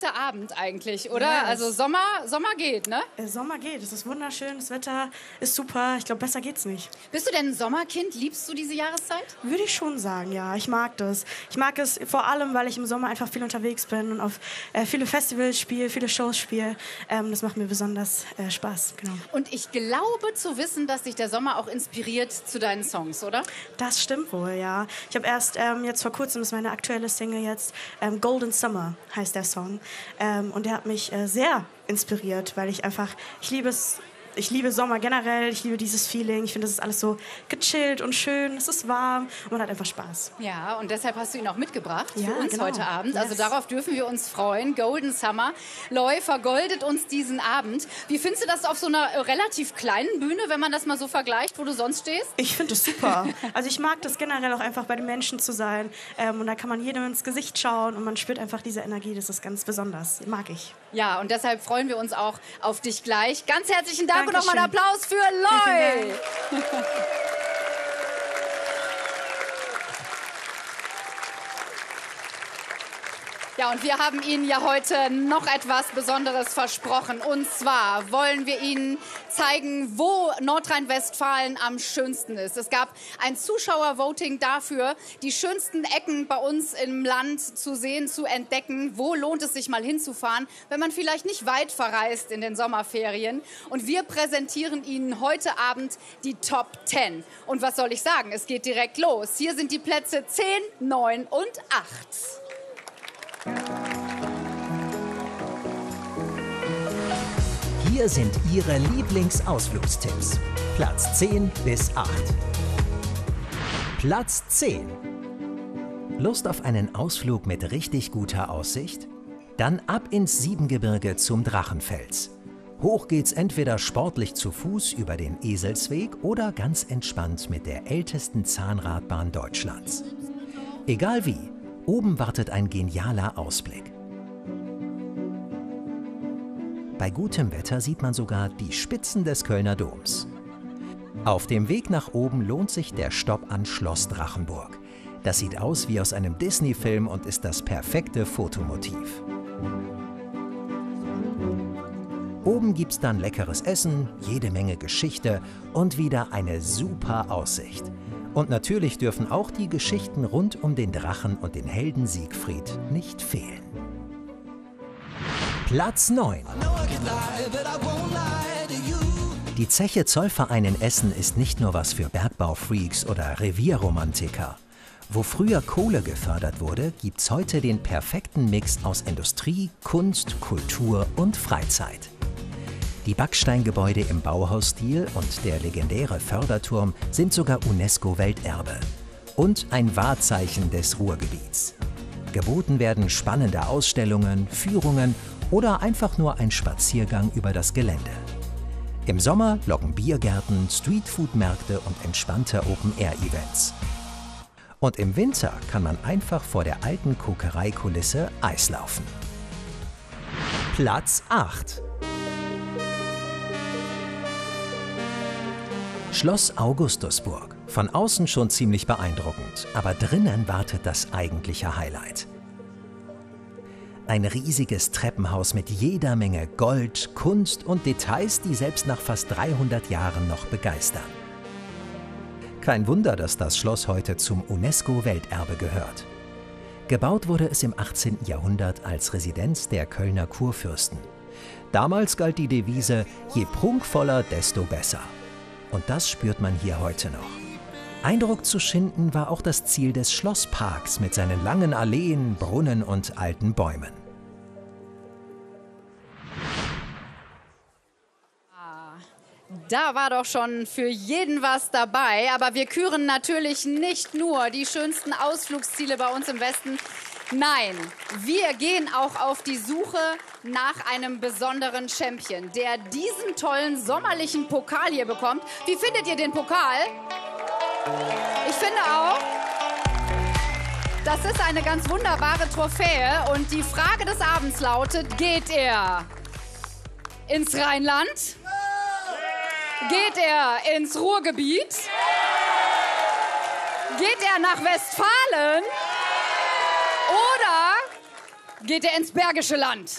Der Abend eigentlich, oder? Yes. Also Sommer geht, ne? Sommer geht, es ist wunderschön, das Wetter ist super. Ich glaube, besser geht's nicht. Bist du denn ein Sommerkind? Liebst du diese Jahreszeit? Würde ich schon sagen, ja. Ich mag das. Ich mag es vor allem, weil ich im Sommer einfach viel unterwegs bin und auf viele Festivals spiele, viele Shows spiele. Das macht mir besonders Spaß, genau. Und ich glaube zu wissen, dass dich der Sommer auch inspiriert zu deinen Songs, oder? Das stimmt wohl, ja. Ich habe erst jetzt vor kurzem, das ist meine aktuelle Single jetzt, Golden Summer heißt der Song. Und der hat mich sehr inspiriert, weil ich liebe Sommer generell, ich liebe dieses Feeling. Ich finde, das ist alles so gechillt und schön, es ist warm und man hat einfach Spaß. Ja, und deshalb hast du ihn auch mitgebracht für Ja, uns genau. heute Abend. Also Yes. darauf dürfen wir uns freuen. Golden Summer. Loi vergoldet uns diesen Abend. Wie findest du das auf so einer relativ kleinen Bühne, wenn man das mal so vergleicht, wo du sonst stehst? Ich finde es super. Also ich mag das generell auch einfach bei den Menschen zu sein. Und da kann man jedem ins Gesicht schauen und man spürt einfach diese Energie. Das ist ganz besonders. Mag ich. Ja, und deshalb freuen wir uns auch auf dich gleich. Ganz herzlichen Dank und Dankeschön. nochmal einen Applaus für Loi. Ja, und wir haben Ihnen ja heute noch etwas Besonderes versprochen. Und zwar wollen wir Ihnen zeigen, wo Nordrhein-Westfalen am schönsten ist. Es gab ein Zuschauervoting dafür, die schönsten Ecken bei uns im Land zu sehen, zu entdecken. Wo lohnt es sich mal hinzufahren, wenn man vielleicht nicht weit verreist in den Sommerferien. Und wir präsentieren Ihnen heute Abend die Top 10. Und was soll ich sagen? Es geht direkt los. Hier sind die Plätze 10, 9 und 8. Hier sind Ihre Lieblingsausflugstipps. Platz 10 bis 8. Platz 10. Lust auf einen Ausflug mit richtig guter Aussicht? Dann ab ins Siebengebirge zum Drachenfels. Hoch geht's entweder sportlich zu Fuß über den Eselsweg oder ganz entspannt mit der ältesten Zahnradbahn Deutschlands. Egal wie, oben wartet ein genialer Ausblick. Bei gutem Wetter sieht man sogar die Spitzen des Kölner Doms. Auf dem Weg nach oben lohnt sich der Stopp an Schloss Drachenburg. Das sieht aus wie aus einem Disney-Film und ist das perfekte Fotomotiv. Oben gibt's dann leckeres Essen, jede Menge Geschichte und wieder eine super Aussicht. Und natürlich dürfen auch die Geschichten rund um den Drachen und den Helden Siegfried nicht fehlen. Platz 9. Die Zeche Zollverein in Essen ist nicht nur was für Bergbaufreaks oder Revierromantiker. Wo früher Kohle gefördert wurde, gibt's heute den perfekten Mix aus Industrie, Kunst, Kultur und Freizeit. Die Backsteingebäude im Bauhausstil und der legendäre Förderturm sind sogar UNESCO-Welterbe und ein Wahrzeichen des Ruhrgebiets. Geboten werden spannende Ausstellungen, Führungen oder einfach nur ein Spaziergang über das Gelände. Im Sommer locken Biergärten, Streetfood-Märkte und entspannte Open-Air-Events. Und im Winter kann man einfach vor der alten Kokereikulisse Eis laufen. Platz 8. Schloss Augustusburg. Von außen schon ziemlich beeindruckend, aber drinnen wartet das eigentliche Highlight. Ein riesiges Treppenhaus mit jeder Menge Gold, Kunst und Details, die selbst nach fast 300 Jahren noch begeistern. Kein Wunder, dass das Schloss heute zum UNESCO-Welterbe gehört. Gebaut wurde es im 18. Jahrhundert als Residenz der Kölner Kurfürsten. Damals galt die Devise, je prunkvoller, desto besser. Und das spürt man hier heute noch. Eindruck zu schinden war auch das Ziel des Schlossparks mit seinen langen Alleen, Brunnen und alten Bäumen. Da war doch schon für jeden was dabei. Aber wir küren natürlich nicht nur die schönsten Ausflugsziele bei uns im Westen. Nein, wir gehen auch auf die Suche nach einem besonderen Champion, der diesen tollen sommerlichen Pokal hier bekommt. Wie findet ihr den Pokal? Ich finde auch, das ist eine ganz wunderbare Trophäe. Und die Frage des Abends lautet, geht er ins Rheinland? Geht er ins Ruhrgebiet? Geht er nach Westfalen? Oder geht er ins Bergische Land?